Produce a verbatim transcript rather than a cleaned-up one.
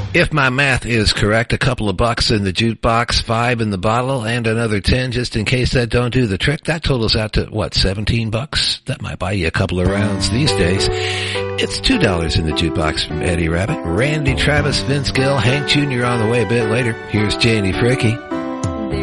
If my math is correct, a couple of bucks in the jukebox, five in the bottle, and another ten just in case that don't do the trick. That totals out to, what, seventeen bucks? That might buy you a couple of rounds these days. It's two dollars in the jukebox from Eddie Rabbit. Randy Travis, Vince Gill, Hank Junior on the way a bit later. Here's Janie Fricke.